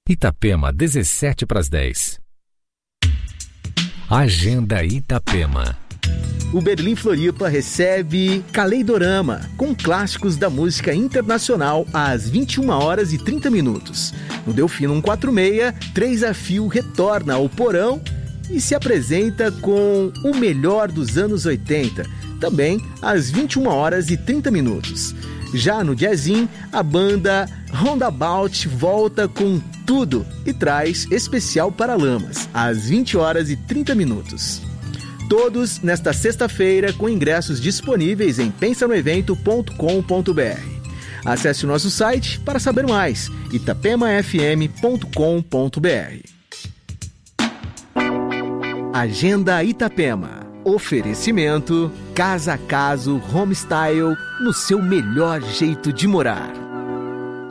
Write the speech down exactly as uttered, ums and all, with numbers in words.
Itapema, dezessete para as dez. Agenda Itapema. O Berlim Floripa recebe Caleidorama, com clássicos da música internacional às vinte e uma horas e trinta minutos. No Delfino cento e quarenta e seis, Três a Fio retorna ao porão e se apresenta com o melhor dos anos oitenta, também às vinte e uma horas e trinta minutos. Já no Jazzin, a banda Roundabout volta com tudo e traz especial Paralamas, às vinte horas e trinta minutos. Todos nesta sexta-feira com ingressos disponíveis em pensa no evento ponto com ponto b r. Acesse o nosso site para saber mais, itapema f m ponto com ponto b r. Agenda Itapema. Oferecimento Casa a Caso Homestyle, no seu melhor jeito de morar.